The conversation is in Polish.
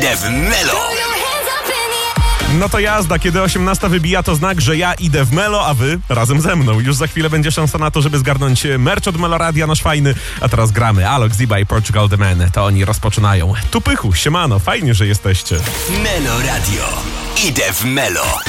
Idę w Melo. No to jazda, kiedy 18 wybija, to znak, że ja idę w Melo, a wy razem ze mną. Już za chwilę będzie szansa na to, żeby zgarnąć merch od Meloradia, nasz fajny. A teraz gramy Alok Ziba i Portugal The Man. To oni rozpoczynają. Tu Pychu, siemano, fajnie, że jesteście. Melo Radio. Idę w Melo.